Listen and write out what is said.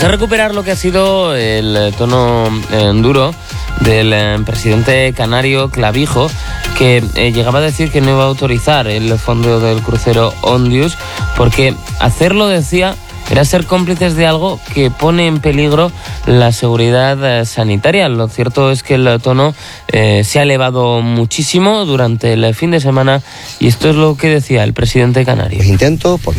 Tras recuperar lo que ha sido el tono duro del presidente canario Clavijo, que llegaba a decir que no iba a autorizar el fondo del crucero Ondius, porque hacerlo, decía, era ser cómplices de algo que pone en peligro la seguridad sanitaria. Lo cierto es que el tono se ha elevado muchísimo durante el fin de semana y esto es lo que decía el presidente canario. Intento, porque